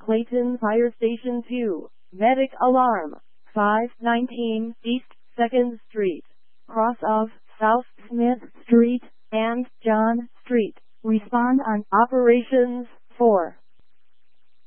Clayton Fire Station 2. Medic alarm. 519 East 2nd Street. Cross of South Smith Street and John Street. Respond on Operations 4.